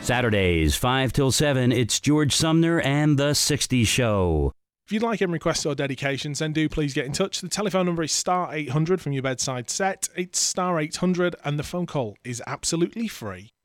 Saturdays, 5 till 7, it's George Sumner and The 60s Show. If you'd like any requests or dedications, then do please get in touch. The telephone number is star 800 from your bedside set. It's star 800 and the phone call is absolutely free.